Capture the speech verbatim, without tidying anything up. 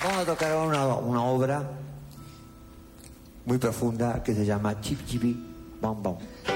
Vamos a tocar una, una obra muy profunda que se llama Chip Chipi Bam Bam.